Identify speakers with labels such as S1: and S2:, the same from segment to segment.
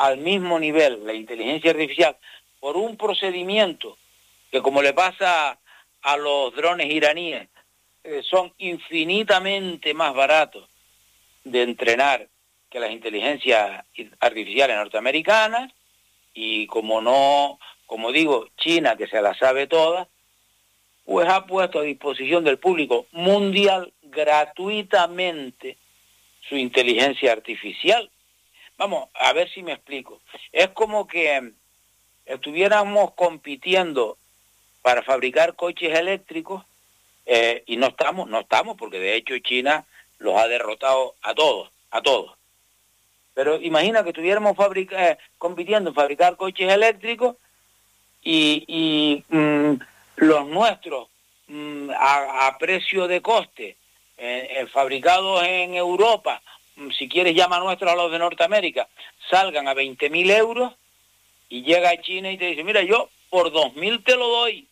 S1: al mismo nivel la inteligencia artificial por un procedimiento que, como le pasa a los drones iraníes, son infinitamente más baratos de entrenar que las inteligencias artificiales norteamericanas, y como digo, China, que se la sabe toda, pues ha puesto a disposición del público mundial gratuitamente su inteligencia artificial. Vamos, a ver si me explico. Es como que estuviéramos compitiendo para fabricar coches eléctricos, y no estamos, porque de hecho China los ha derrotado a todos. Pero imagina que estuviéramos compitiendo en fabricar coches eléctricos y los nuestros a precio de coste, fabricados en Europa, si quieres llama nuestros a los de Norteamérica, salgan a 20.000 euros, y llega a China y te dice, mira, yo por 2.000 te lo doy.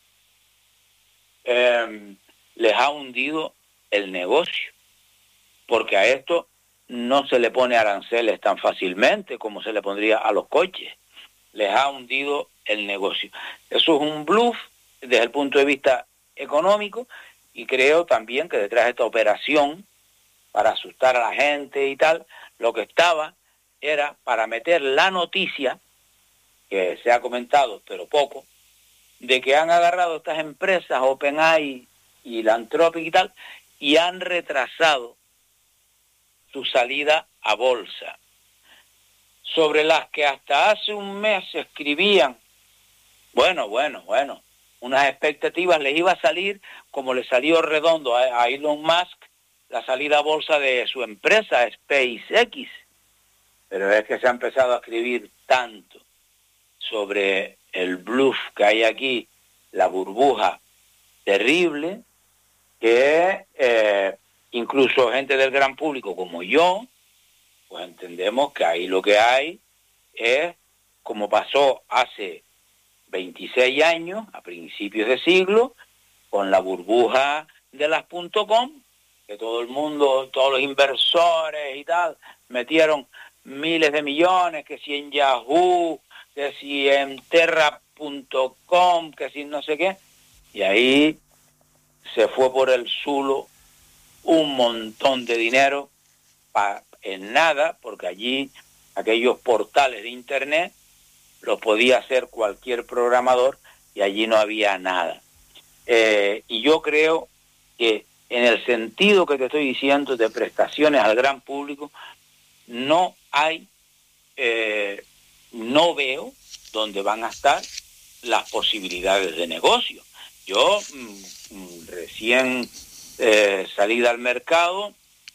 S1: Les ha hundido el negocio, porque a esto no se le pone aranceles tan fácilmente como se le pondría a los coches. Les ha hundido el negocio. Eso es un bluff desde el punto de vista económico, y creo también que detrás de esta operación, para asustar a la gente y tal, lo que estaba era para meter la noticia, que se ha comentado pero poco, de que han agarrado estas empresas, OpenAI y la Anthropic y tal, y han retrasado su salida a bolsa, sobre las que hasta hace un mes se escribían, bueno, unas expectativas, les iba a salir como le salió redondo a Elon Musk la salida a bolsa de su empresa SpaceX, pero es que se ha empezado a escribir tanto sobre el bluff que hay aquí, la burbuja terrible, que incluso gente del gran público como yo, pues entendemos que ahí lo que hay es, como pasó hace 26 años, a principios de siglo, con la burbuja de las .com, que todo el mundo, todos los inversores y tal, metieron miles de millones, que si en Yahoo, que si en Terra.com, que si no sé qué, y ahí se fue por el zulo un montón de dinero en nada, porque allí aquellos portales de internet los podía hacer cualquier programador y allí no había nada. Y yo creo que en el sentido que te estoy diciendo de prestaciones al gran público, no veo dónde van a estar las posibilidades de negocio. Yo recién salida al mercado,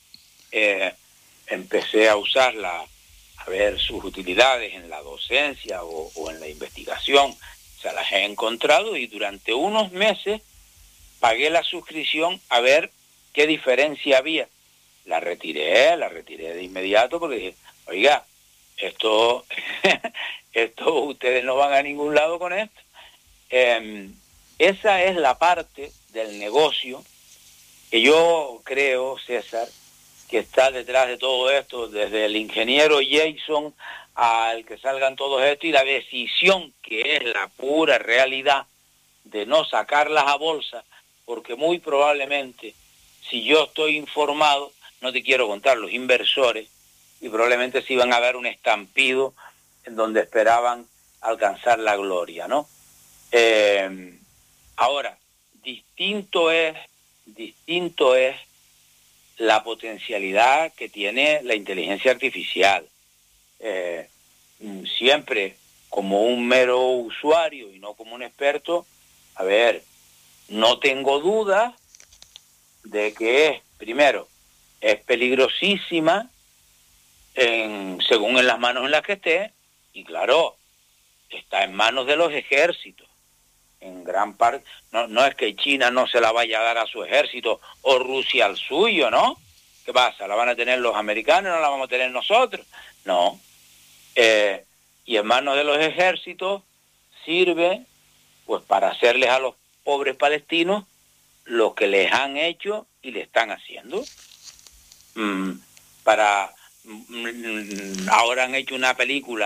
S1: empecé a usarla, a ver sus utilidades en la docencia o en la investigación. Se las he encontrado y durante unos meses pagué la suscripción a ver qué diferencia había. La retiré de inmediato porque dije, oiga, esto ustedes no van a ningún lado con esto. Esa es la parte del negocio que yo creo, César, que está detrás de todo esto, desde el ingeniero Jason al que salgan todos estos, y la decisión, que es la pura realidad, de no sacarlas a bolsa, porque muy probablemente, si yo estoy informado, no te quiero contar los inversores, y probablemente sí van a haber un estampido en donde esperaban alcanzar la gloria, ¿no? Ahora, distinto es la potencialidad que tiene la inteligencia artificial. Siempre como un mero usuario y no como un experto, a ver, no tengo duda de que primero, es peligrosísima según en las manos en las que esté, y claro, está en manos de los ejércitos. En gran parte, no es que China no se la vaya a dar a su ejército o Rusia al suyo, ¿no? ¿Qué pasa? ¿La van a tener los americanos, no la vamos a tener nosotros? No. Y en manos de los ejércitos sirve pues para hacerles a los pobres palestinos lo que les han hecho y le están haciendo. Ahora han hecho una película